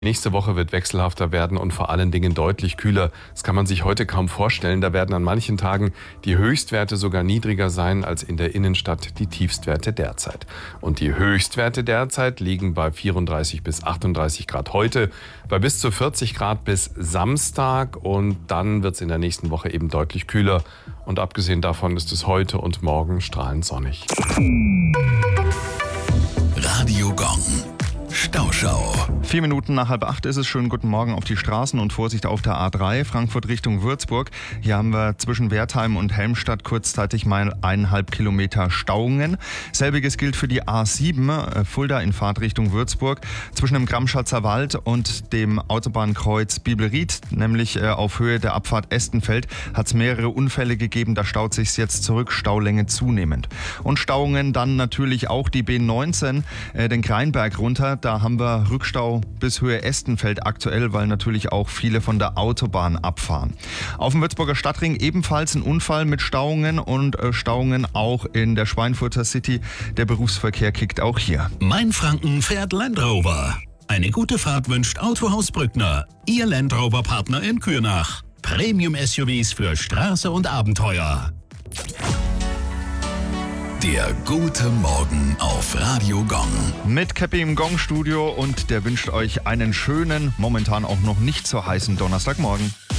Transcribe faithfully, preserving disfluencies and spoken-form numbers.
Nächste Woche wird wechselhafter werden und vor allen Dingen deutlich kühler. Das kann man sich heute kaum vorstellen. Da werden an manchen Tagen die Höchstwerte sogar niedriger sein als in der Innenstadt die Tiefstwerte derzeit. Und die Höchstwerte derzeit liegen bei vierunddreißig bis achtunddreißig Grad heute, bei bis zu vierzig Grad bis Samstag. Und dann wird es in der nächsten Woche eben deutlich kühler. Und abgesehen davon ist es heute und morgen strahlend sonnig. Radio Gong. Stauschau. Vier Minuten nach halb acht ist es. Schönen guten Morgen auf die Straßen und Vorsicht auf der A drei, Frankfurt Richtung Würzburg. Hier haben wir zwischen Wertheim und Helmstadt kurzzeitig mal eineinhalb Kilometer Stauungen. Selbiges gilt für die A sieben, Fulda in Fahrtrichtung Würzburg. Zwischen dem Gramschatzer Wald und dem Autobahnkreuz Bibelried, nämlich auf Höhe der Abfahrt Estenfeld, hat es mehrere Unfälle gegeben. Da staut sich jetzt zurück, Staulänge zunehmend. Und Stauungen dann natürlich auch die B neunzehn, den Kreinberg runter. Da haben wir Rückstau bis Höhe Estenfeld aktuell, weil natürlich auch viele von der Autobahn abfahren. Auf dem Würzburger Stadtring ebenfalls ein Unfall mit Stauungen und äh, Stauungen auch in der Schweinfurter City. Der Berufsverkehr kickt auch hier. Mainfranken fährt Land Rover. Eine gute Fahrt wünscht Autohaus Brückner. Ihr Land Rover Partner in Kürnach. Premium-S U Vs für Straße und Abenteuer. Der gute Morgen auf Radio Gong. Mit Käppi im Gong-Studio und der wünscht euch einen schönen, momentan auch noch nicht so heißen Donnerstagmorgen.